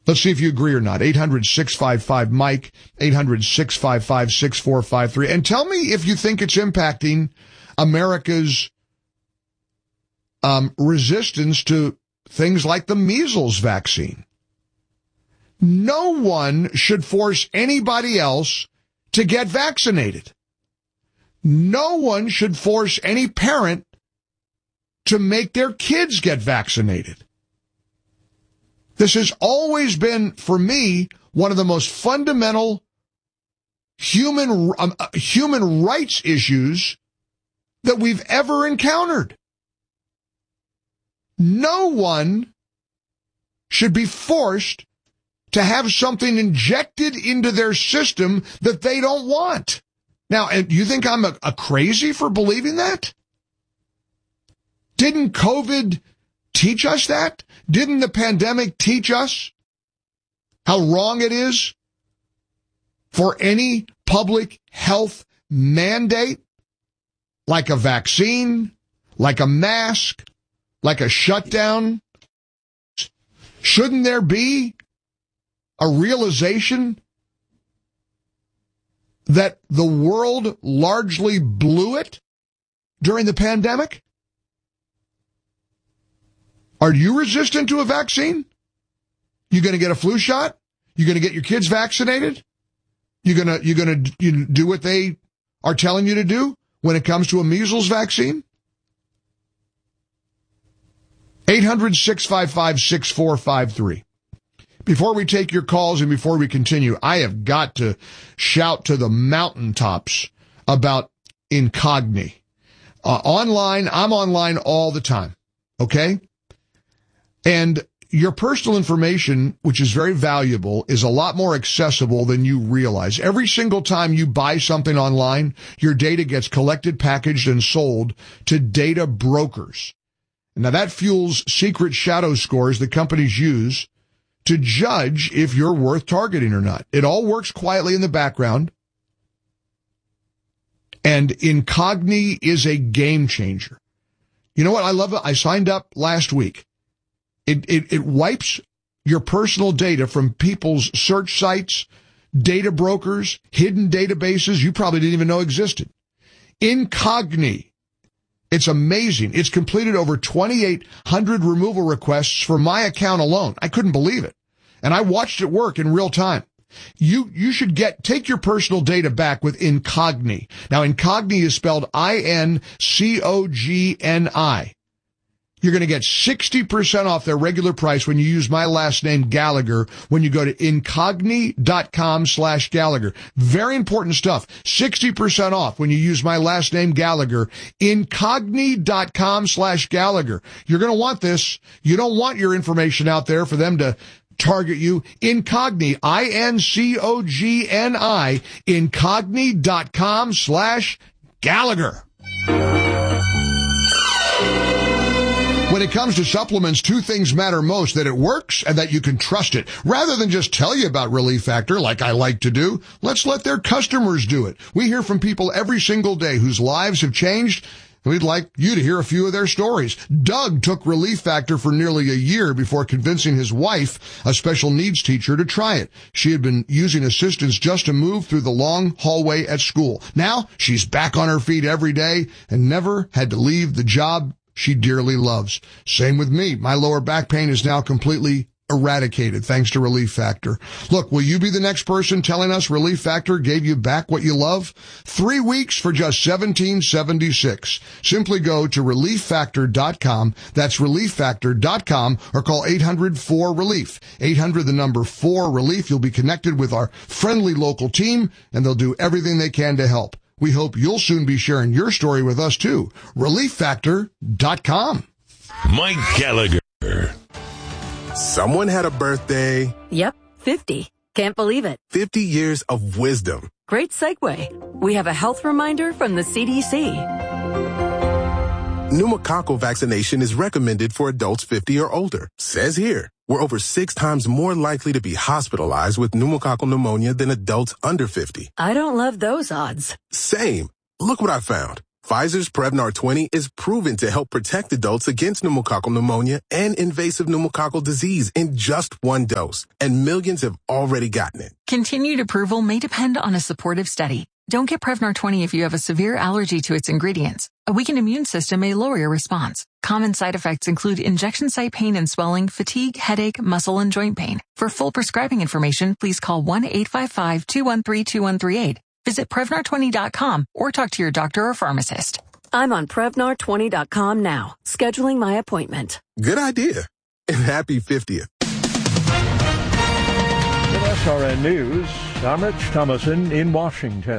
Let's see if you agree or not. 800-655-MIKE, 800-655-6453. And tell me if you think it's impacting America's resistance to things like the measles vaccine. No one should force anybody else to get vaccinated. No one should force any parent to make their kids get vaccinated. This has always been, for me, one of the most fundamental human rights issues that we've ever encountered. No one should be forced to have something injected into their system that they don't want. Now, and you think I'm a crazy for believing that? Didn't COVID teach us that? Didn't the pandemic teach us how wrong it is for any public health mandate, like a vaccine, like a mask, like a shutdown? Shouldn't there be a realization that the world largely blew it during the pandemic? Are you resistant to a vaccine? You going to get a flu shot? You going to get your kids vaccinated? You going to do what they are telling you to do when it comes to a measles vaccine? 800-655-6453. Before we take your calls and before we continue, I have got to shout to the mountaintops about Incogni. Online, I'm online all the time, okay? And your personal information, which is very valuable, is a lot more accessible than you realize. Every single time you buy something online, your data gets collected, packaged, and sold to data brokers. Now that fuels secret shadow scores that companies use to judge if you're worth targeting or not. It all works quietly in the background. And Incogni is a game changer. You know what? I love it. I signed up last week. It wipes your personal data from people's search sites, data brokers, hidden databases you probably didn't even know existed. Incogni. It's amazing. It's completed over 2,800 removal requests for my account alone. I couldn't believe it. And I watched it work in real time. You should take your personal data back with Incogni. Now, Incogni is spelled INCOGNI. You're going to get 60% off their regular price when you use my last name, Gallagher, when you go to incogni.com/Gallagher. Very important stuff. 60% off when you use my last name, Gallagher. Incogni.com/Gallagher. You're going to want this. You don't want your information out there for them to target you. Incogni, INCOGNI, incogni.com/Gallagher. When it comes to supplements, two things matter most: that it works and that you can trust it. Rather than just tell you about Relief Factor like I like to do, let's let their customers do it. We hear from people every single day whose lives have changed, and we'd like you to hear a few of their stories. Doug took Relief Factor for nearly a year before convincing his wife, a special needs teacher, to try it. She had been using assistance just to move through the long hallway at school. Now she's back on her feet every day and never had to leave the job she dearly loves. Same with me. My lower back pain is now completely eradicated thanks to Relief Factor. Look, will you be the next person telling us Relief Factor gave you back what you love? 3 weeks for just $17.76. Simply go to ReliefFactor.com. That's ReliefFactor.com, or call 800-4RELIEF. 800-4RELIEF. You'll be connected with our friendly local team, and they'll do everything they can to help. We hope you'll soon be sharing your story with us, too. ReliefFactor.com. Mike Gallagher. Someone had a birthday. Yep, 50. Can't believe it. 50 years of wisdom. Great segue. We have a health reminder from the CDC. Pneumococcal vaccination is recommended for adults 50 or older. Says here, we're over 6 times more likely to be hospitalized with pneumococcal pneumonia than adults under 50. I don't love those odds. Same. Look what I found. Pfizer's Prevnar 20 is proven to help protect adults against pneumococcal pneumonia and invasive pneumococcal disease in just one dose, and millions have already gotten it. Continued approval may depend on a supportive study. Don't get Prevnar 20 if you have a severe allergy to its ingredients. A weakened immune system may lower your response. Common side effects include injection site pain and swelling, fatigue, headache, muscle, and joint pain. For full prescribing information, please call 1-855-213-2138. Visit Prevnar20.com or talk to your doctor or pharmacist. I'm on Prevnar20.com now, scheduling my appointment. Good idea. And happy 50th. With SRN News, I'm Rich Thomason in Washington.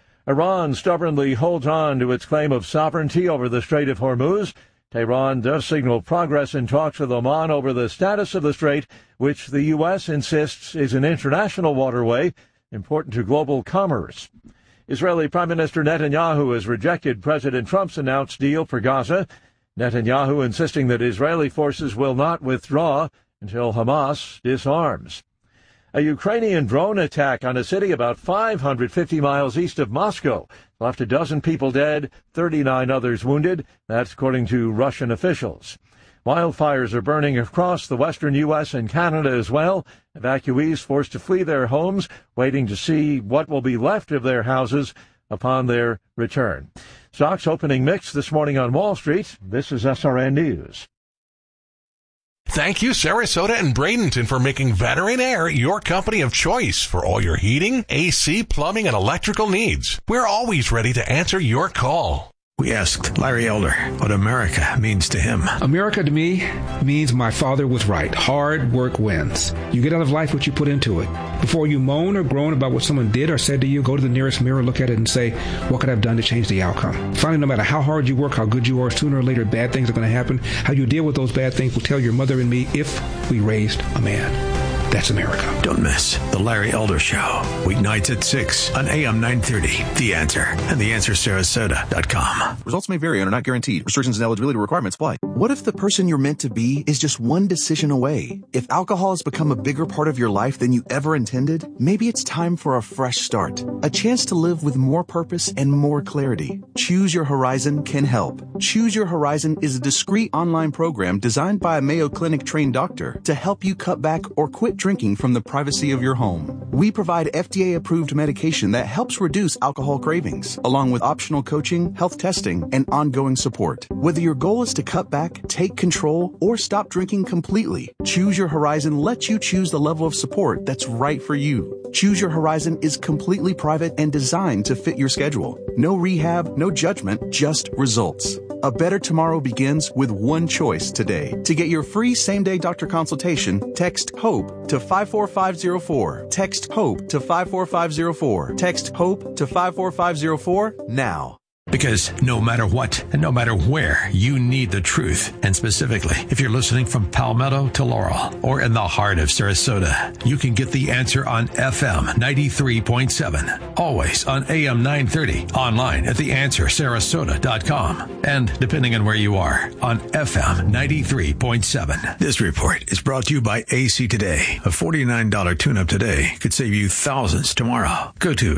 Iran stubbornly holds on to its claim of sovereignty over the Strait of Hormuz. Tehran does signal progress in talks with Oman over the status of the strait, which the U.S. insists is an international waterway important to global commerce. Israeli Prime Minister Netanyahu has rejected President Trump's announced deal for Gaza. Netanyahu insisting that Israeli forces will not withdraw until Hamas disarms. A Ukrainian drone attack on a city about 550 miles east of Moscow left a dozen people dead, 39 others wounded. That's according to Russian officials. Wildfires are burning across the western U.S. and Canada as well. Evacuees forced to flee their homes, waiting to see what will be left of their houses upon their return. Stocks opening mixed this morning on Wall Street. This is SRN News. Thank you, Sarasota and Bradenton, for making Veteran Air your company of choice for all your heating, AC, plumbing, and electrical needs. We're always ready to answer your call. We asked Larry Elder what America means to him. America to me means my father was right. Hard work wins. You get out of life what you put into it. Before you moan or groan about what someone did or said to you, go to the nearest mirror, look at it, and say, what could I have done to change the outcome? Finally, no matter how hard you work, how good you are, sooner or later, bad things are going to happen. How you deal with those bad things will tell your mother and me if we raised a man. That's America. Don't miss The Larry Elder Show. Weeknights at 6 on AM 930. The Answer and TheAnswerSarasota.com. Results may vary and are not guaranteed. Restrictions and eligibility requirements apply. What if the person you're meant to be is just one decision away? If alcohol has become a bigger part of your life than you ever intended, maybe it's time for a fresh start. A chance to live with more purpose and more clarity. Choose Your Horizon can help. Choose Your Horizon is a discreet online program designed by a Mayo Clinic trained doctor to help you cut back or quit drinking from the privacy of your home. We provide FDA-approved medication that helps reduce alcohol cravings, along with optional coaching, health testing, and ongoing support. Whether your goal is to cut back, take control, or stop drinking completely, Choose Your Horizon lets you choose the level of support that's right for you. Choose Your Horizon is completely private and designed to fit your schedule. No rehab, no judgment, just results. A better tomorrow begins with one choice today. To get your free same-day doctor consultation, text HOPE to 54504. Text HOPE to 54504. Text HOPE to 54504 now. Because no matter what and no matter where, you need the truth. And specifically, if you're listening from Palmetto to Laurel or in the heart of Sarasota, you can get The Answer on FM 93.7. Always on AM 930. Online at TheAnswerSarasota.com. And depending on where you are, on FM 93.7. This report is brought to you by AC Today. A $49 tune-up today could save you thousands tomorrow. Go to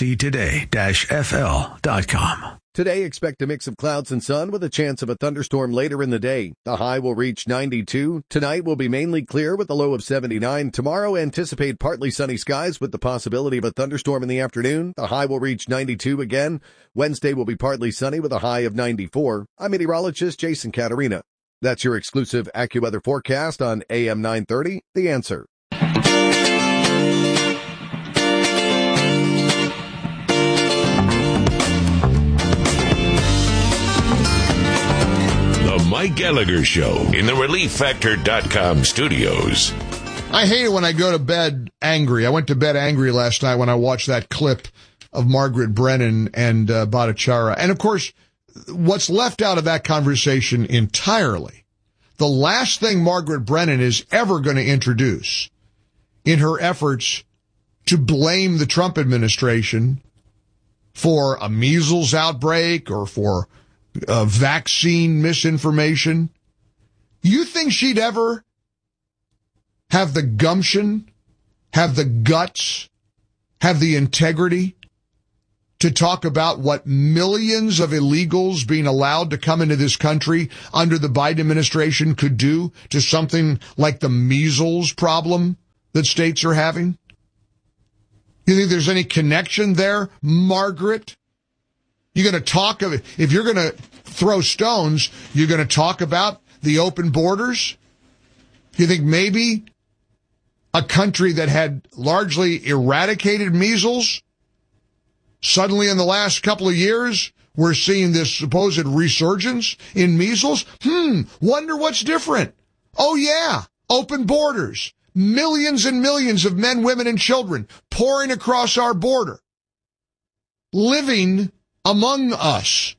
actoday-fl.com. Today, expect a mix of clouds and sun with a chance of a thunderstorm later in the day. The high will reach 92. Tonight will be mainly clear with a low of 79. Tomorrow, anticipate partly sunny skies with the possibility of a thunderstorm in the afternoon. The high will reach 92 again. Wednesday will be partly sunny with a high of 94. I'm meteorologist Jason Caterina. That's your exclusive AccuWeather forecast on AM 930, The Answer. Mike Gallagher Show in the ReliefFactor.com studios. I hate it when I go to bed angry. I went to bed angry last night when I watched that clip of Margaret Brennan and Bhattacharya. And of course, what's left out of that conversation entirely, the last thing Margaret Brennan is ever going to introduce in her efforts to blame the Trump administration for a measles outbreak or for vaccine misinformation. You think she'd ever have the gumption, have the guts, have the integrity to talk about what millions of illegals being allowed to come into this country under the Biden administration could do to something like the measles problem that states are having? You think there's any connection there, Margaret? You're going to talk of it. If you're going to throw stones, you're going to talk about the open borders? You think maybe a country that had largely eradicated measles, suddenly in the last couple of years, we're seeing this supposed resurgence in measles? Wonder what's different. Oh yeah, open borders. Millions and millions of men, women, and children pouring across our border, living among us.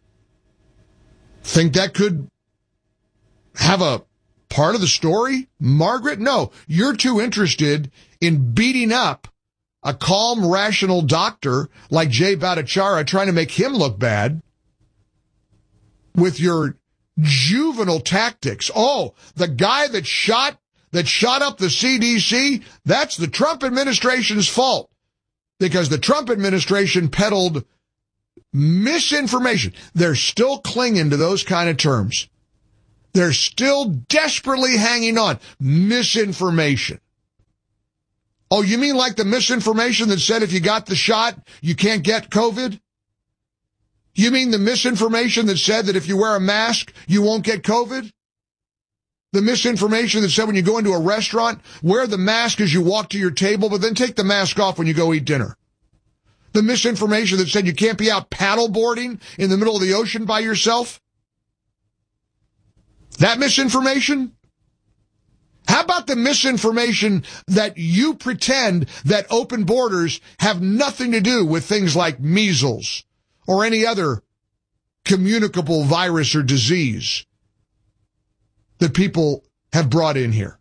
Think that could have a part of the story, Margaret? No, you're too interested in beating up a calm, rational doctor like Jay Bhattacharya, trying to make him look bad with your juvenile tactics. Oh, the guy that shot up the CDC, that's the Trump administration's fault because the Trump administration peddled misinformation. They're still clinging to those kind of terms. They're still desperately hanging on. Misinformation. Oh, you mean like the misinformation that said if you got the shot, you can't get COVID? You mean the misinformation that said that if you wear a mask, you won't get COVID? The misinformation that said when you go into a restaurant, wear the mask as you walk to your table, but then take the mask off when you go eat dinner. The misinformation that said you can't be out paddleboarding in the middle of the ocean by yourself? That misinformation? How about the misinformation that you pretend that open borders have nothing to do with things like measles or any other communicable virus or disease that people have brought in here?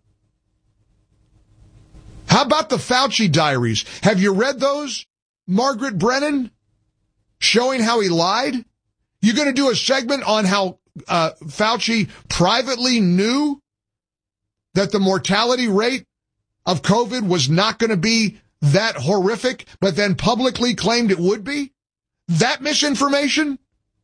How about the Fauci diaries? Have you read those, Margaret Brennan? Showing how he lied? You going to do a segment on how Fauci privately knew that the mortality rate of COVID was not going to be that horrific, but then publicly claimed it would be? That misinformation?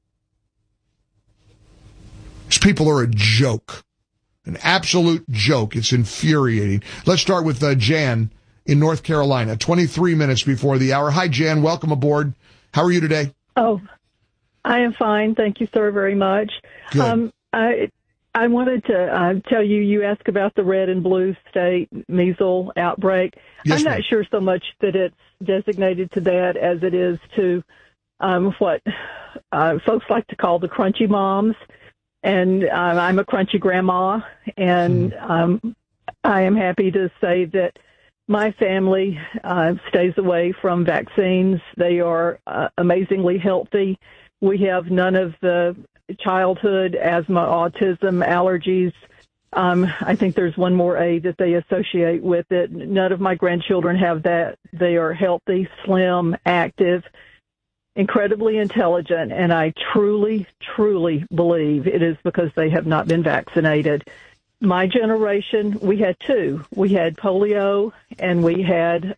These people are a joke. An absolute joke. It's infuriating. Let's start with Jan in North Carolina, 23 minutes before the hour. Hi, Jan. Welcome aboard. How are you today? Oh, I am fine. Thank you, sir, very much. Good. I wanted to tell you, you asked about the red and blue state measles outbreak. Yes, I'm not sure so much that it's designated to that as it is to what folks like to call the crunchy moms. And I'm a crunchy grandma, and I am happy to say that my family stays away from vaccines. They are amazingly healthy. We have none of the childhood asthma, autism, allergies. I think there's one more A that they associate with it. None of my grandchildren have that. They are healthy, slim, active, incredibly intelligent, and I truly, truly believe it is because they have not been vaccinated. My generation, we had two. We had polio, and we had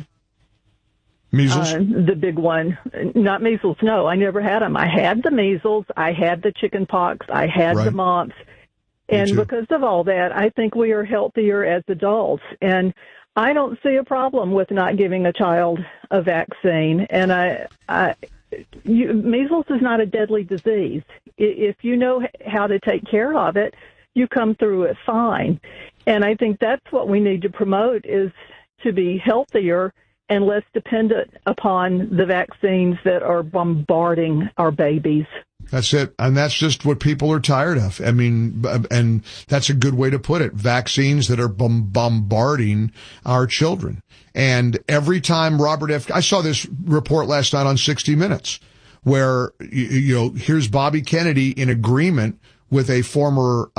measles? The big one. Not measles, no. I never had them. I had the measles. I had the chicken pox. I had the mumps. And because of all that, I think we are healthier as adults. And I don't see a problem with not giving a child a vaccine. And measles is not a deadly disease. If you know how to take care of it, you come through it fine. And I think that's what we need to promote, is to be healthier and less dependent upon the vaccines that are bombarding our babies. That's it. And that's just what people are tired of. I mean, and that's a good way to put it. Vaccines that are bombarding our children. And every time I saw this report last night on 60 Minutes, where, here's Bobby Kennedy in agreement with a former,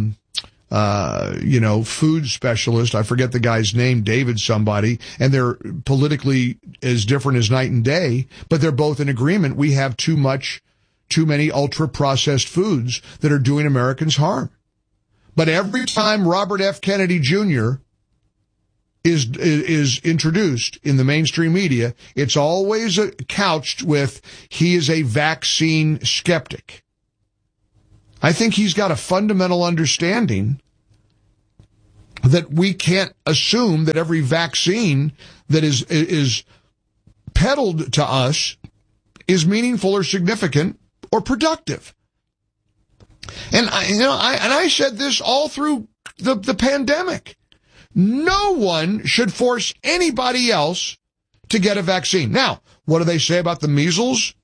food specialist. I forget the guy's name, David somebody, and they're politically as different as night and day, but they're both in agreement. We have too many ultra-processed foods that are doing Americans harm. But every time Robert F. Kennedy Jr. is introduced in the mainstream media, it's always couched with, he is a vaccine skeptic. I think he's got a fundamental understanding that we can't assume that every vaccine that is peddled to us is meaningful or significant or productive. And I said this all through the pandemic. No one should force anybody else to get a vaccine. Now, what do they say about the measles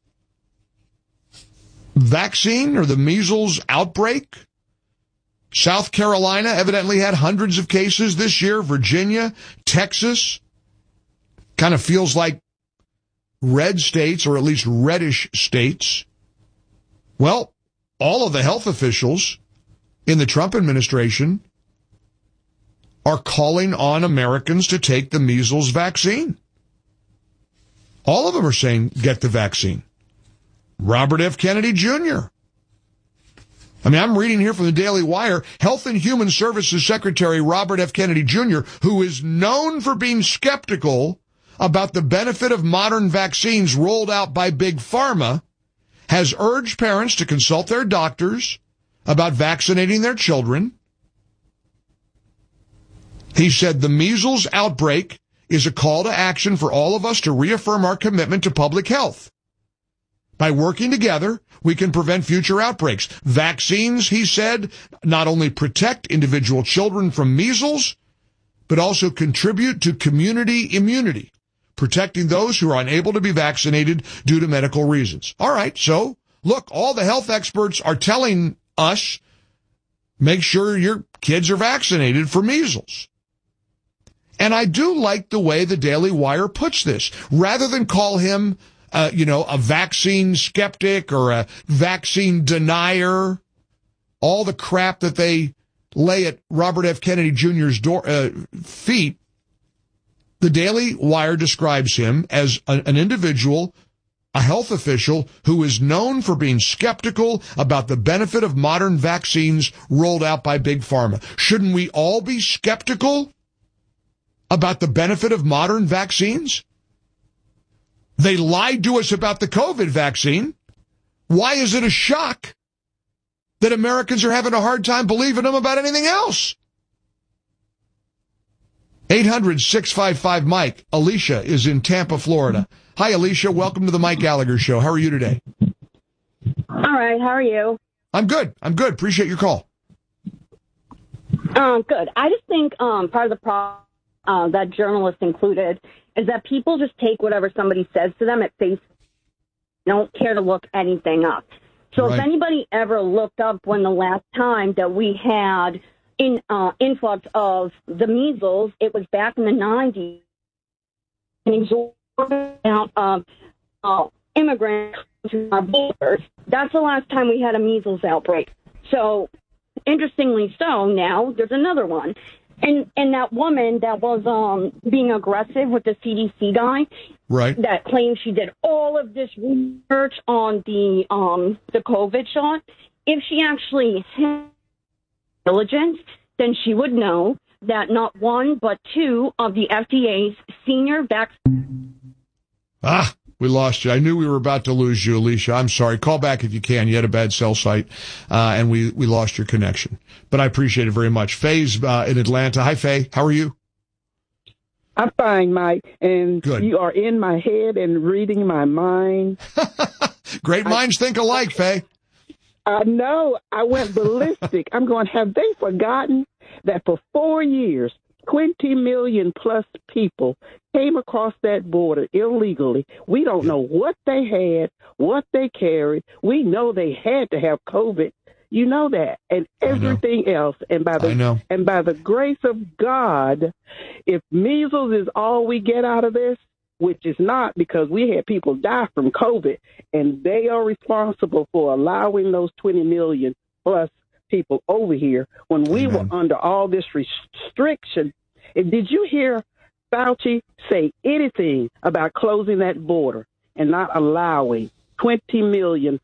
vaccine or the measles outbreak? South Carolina evidently had hundreds of cases this year. Virginia, Texas, kind of feels like red states, or at least reddish states. Well, all of the health officials in the Trump administration are calling on Americans to take the measles vaccine. All of them are saying, get the vaccine. Robert F. Kennedy Jr. I mean, I'm reading here from the Daily Wire, Health and Human Services Secretary Robert F. Kennedy Jr., who is known for being skeptical about the benefit of modern vaccines rolled out by Big Pharma, has urged parents to consult their doctors about vaccinating their children. He said the measles outbreak is a call to action for all of us to reaffirm our commitment to public health. By working together, we can prevent future outbreaks. Vaccines, he said, not only protect individual children from measles, but also contribute to community immunity, protecting those who are unable to be vaccinated due to medical reasons. All right, so look, all the health experts are telling us, make sure your kids are vaccinated for measles. And I do like the way the Daily Wire puts this. Rather than call him, a vaccine skeptic or a vaccine denier, all the crap that they lay at Robert F. Kennedy Jr.'s feet, the Daily Wire describes him as an individual, a health official, who is known for being skeptical about the benefit of modern vaccines rolled out by Big Pharma. Shouldn't we all be skeptical about the benefit of modern vaccines? They lied to us about the COVID vaccine. Why is it a shock that Americans are having a hard time believing them about anything else? 800-655-MIKE. Alicia is in Tampa, Florida. Hi, Alicia. Welcome to the Mike Gallagher Show. How are you today? All right. How are you? I'm good. Appreciate your call. Good. I just think part of the problem that journalists included is that people just take whatever somebody says to them at face value. Don't care to look anything up. So If anybody ever looked up when the last time that we had influx of the measles, it was back in the 90s. An exorbitant amount of immigrants to our borders. That's the last time we had a measles outbreak. So, interestingly so, now there's another one. And that woman that was being aggressive with the CDC guy, right? That claims she did all of this research on the COVID shot. If she actually had diligence, then she would know that not one but two of the FDA's senior vaccine. We lost you. I knew we were about to lose you, Alicia. I'm sorry. Call back if you can. You had a bad cell site, and we lost your connection. But I appreciate it very much. Faye's in Atlanta. Hi, Faye. How are you? I'm fine, Mike. And good. You are in my head and reading my mind. Great minds think alike, Faye. I know. I went ballistic. I'm going, have they forgotten that for 4 years, 20 million plus people came across that border illegally? We don't know what they had, what they carried. We know they had to have COVID. You know that, and everything else. And by the grace of God, if measles is all we get out of this, which is not, because we had people die from COVID, and they are responsible for allowing those 20 million plus people over here when we were under all this restriction. And did you hear Fauci say anything about closing that border and not allowing 20 million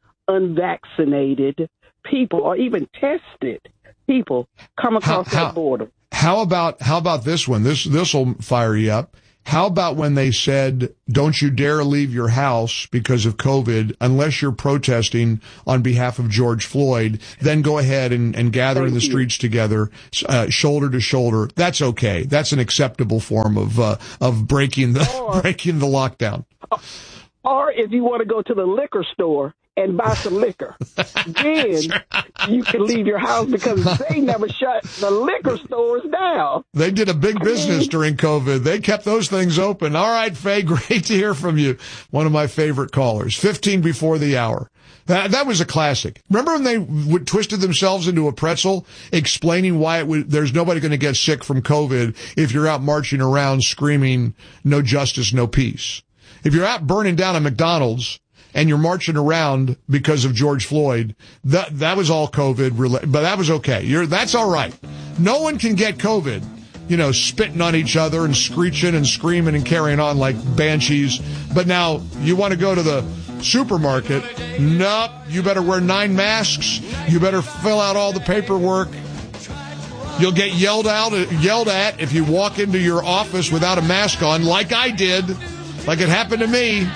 unvaccinated people or even tested people come across that border? How about this one? This'll fire you up. How about when they said, don't you dare leave your house because of COVID unless you're protesting on behalf of George Floyd, then go ahead and gather in the streets together, shoulder to shoulder. That's okay. That's an acceptable form of breaking the lockdown. Or if you want to go to the liquor store and buy some liquor, then you can leave your house because they never shut the liquor stores down. They did a big business during COVID. They kept those things open. All right, Faye, great to hear from you. One of my favorite callers, 15 before the hour. That was a classic. Remember when they twisted themselves into a pretzel explaining why there's nobody going to get sick from COVID if you're out marching around screaming, no justice, no peace. If you're out burning down a McDonald's and you're marching around because of George Floyd, that was all COVID related, but that was okay. That's all right. No one can get COVID, spitting on each other and screeching and screaming and carrying on like banshees. But now you want to go to the supermarket. Nope. You better wear 9 masks. You better fill out all the paperwork. You'll get yelled at if you walk into your office without a mask on, like I did, like it happened to me.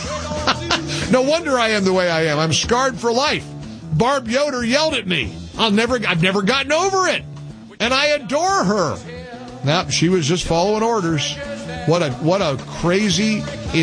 No wonder I am the way I am. I'm scarred for life. Barb Yoder yelled at me. I've never gotten over it. And I adore her. Now, she was just following orders. What a crazy,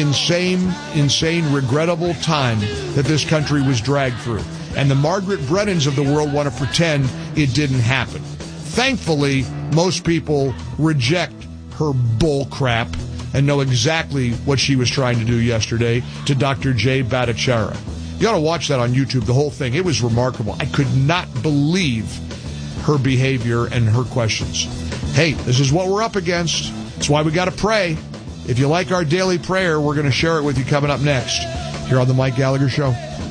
insane, regrettable time that this country was dragged through. And the Margaret Brennans of the world want to pretend it didn't happen. Thankfully, most people reject her bull crap and know exactly what she was trying to do yesterday to Dr. Jay Bhattacharya. You ought to watch that on YouTube, the whole thing. It was remarkable. I could not believe her behavior and her questions. Hey, this is what we're up against. That's why we got to pray. If you like our daily prayer, we're going to share it with you coming up next here on The Mike Gallagher Show.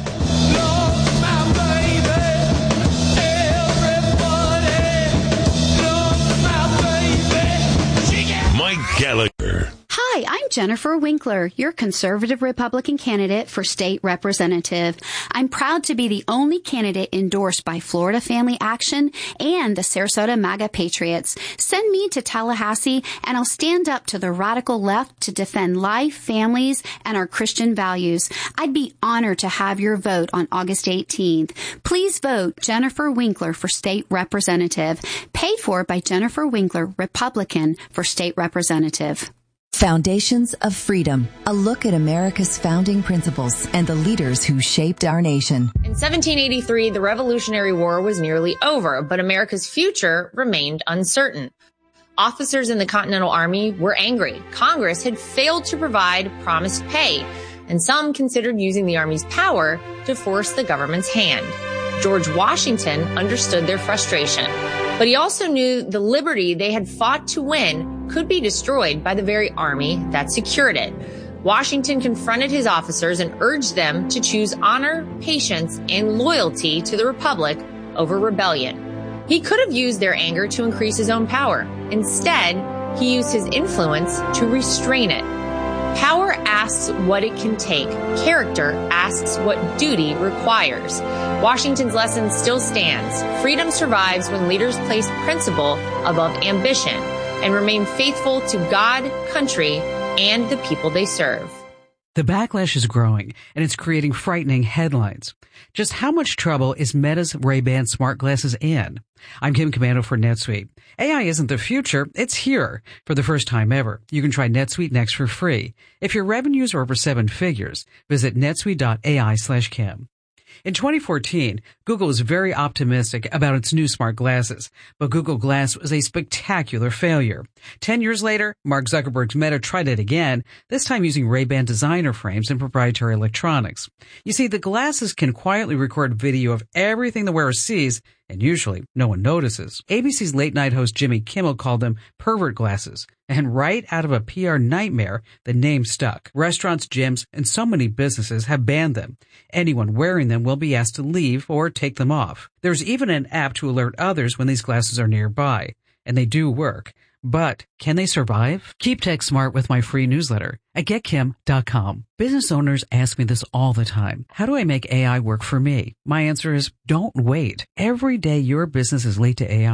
Mike Gallagher. Hi, I'm Jennifer Winkler, your conservative Republican candidate for state representative. I'm proud to be the only candidate endorsed by Florida Family Action and the Sarasota MAGA Patriots. Send me to Tallahassee and I'll stand up to the radical left to defend life, families, and our Christian values. I'd be honored to have your vote on August 18th. Please vote Jennifer Winkler for state representative. Paid for by Jennifer Winkler, Republican, for state representative. Foundations of Freedom, a look at America's founding principles and the leaders who shaped our nation. In 1783, the Revolutionary War was nearly over, but America's future remained uncertain. Officers in the Continental Army were angry. Congress had failed to provide promised pay, and some considered using the Army's power to force the government's hand. George Washington understood their frustration, but he also knew the liberty they had fought to win could be destroyed by the very army that secured it. Washington confronted his officers and urged them to choose honor, patience, and loyalty to the Republic over rebellion. He could have used their anger to increase his own power. Instead, he used his influence to restrain it. Power asks what it can take. Character asks what duty requires. Washington's lesson still stands. Freedom survives when leaders place principle above ambition and remain faithful to God, country, and the people they serve. The backlash is growing, and it's creating frightening headlines. Just how much trouble is Meta's Ray-Ban smart glasses in? I'm Kim Commando for NetSuite. AI isn't the future, it's here. For the first time ever, you can try NetSuite Next for free. If your revenues are over 7 figures, visit netsuite.ai/Kim. In 2014, Google was very optimistic about its new smart glasses, but Google Glass was a spectacular failure. 10 years later, Mark Zuckerberg's Meta tried it again, this time using Ray-Ban designer frames and proprietary electronics. You see, the glasses can quietly record video of everything the wearer sees, and usually no one notices. ABC's late-night host Jimmy Kimmel called them pervert glasses. And right out of a PR nightmare, the name stuck. Restaurants, gyms, and so many businesses have banned them. Anyone wearing them will be asked to leave or take them off. There's even an app to alert others when these glasses are nearby. And they do work. But can they survive? Keep tech smart with my free newsletter at getkim.com. Business owners ask me this all the time. How do I make AI work for me? My answer is don't wait. Every day your business is late to AI,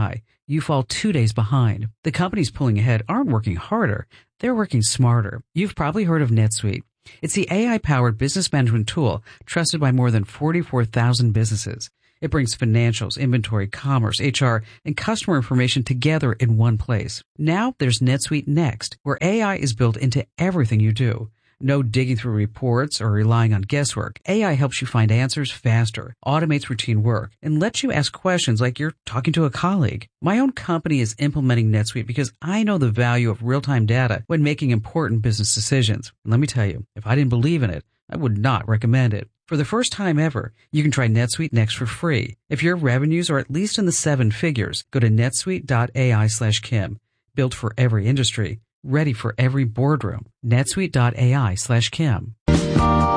you fall 2 days behind. The companies pulling ahead aren't working harder. They're working smarter. You've probably heard of NetSuite. It's the AI-powered business management tool trusted by more than 44,000 businesses. It brings financials, inventory, commerce, HR, and customer information together in one place. Now there's NetSuite Next, where AI is built into everything you do. No digging through reports or relying on guesswork. AI helps you find answers faster, automates routine work, and lets you ask questions like you're talking to a colleague. My own company is implementing NetSuite because I know the value of real-time data when making important business decisions. And let me tell you, if I didn't believe in it, I would not recommend it. For the first time ever, you can try NetSuite Next for free. If your revenues are at least in the 7 figures, go to netsuite.ai/Kim. Built for every industry. Ready for every boardroom. netsuite.ai/Kim.